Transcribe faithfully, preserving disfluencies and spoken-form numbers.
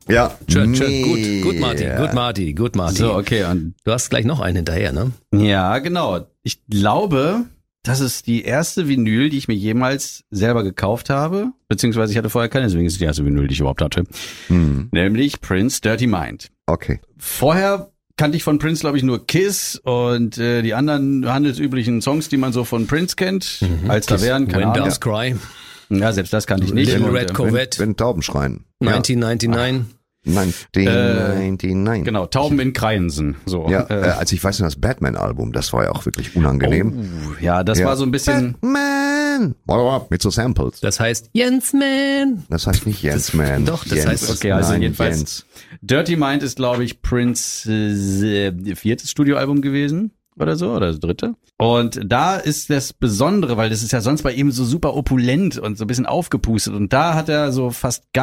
Ja. Schön, schön. Gut, gut, Marty, gut, Marty, gut, Marty. So, okay. Und du hast gleich noch einen hinterher, ne? ja, genau. Ich glaube, das ist die erste Vinyl, die ich mir jemals selber gekauft habe. Beziehungsweise ich hatte vorher keine, deswegen ist es die erste Vinyl, die ich überhaupt hatte. Hm. Nämlich Prince Dirty Mind. Okay. Vorher kannte ich von Prince, glaube ich, nur Kiss und äh, die anderen handelsüblichen Songs, die man so von Prince kennt. Mhm. Als da wären, keine When Ahnung. Doves Cry. Ja, selbst das kannte ich nicht. Little Und, Red äh, Corvette. Wenn, wenn Tauben schreien. neunzehnhundertneunundneunzig. neunzehnhundertneunundneunzig. Genau, Tauben in Kreiensen. So. Ja, äh, äh, als ich weiß noch, das Batman-Album, das war ja auch wirklich unangenehm. Oh, ja, das Ja. war so ein bisschen... Batman! Mit so Samples. Das heißt Jens Man. Das heißt nicht Jens, man. Doch, das Jens. heißt- Okay, also Nein, jedenfalls- Jens. Dirty Mind ist, glaube ich, Prince äh, viertes Studioalbum gewesen oder so, oder das dritte. Und da ist das Besondere, weil das ist ja sonst bei ihm so super opulent und so ein bisschen aufgepustet. Und da hat er so fast gar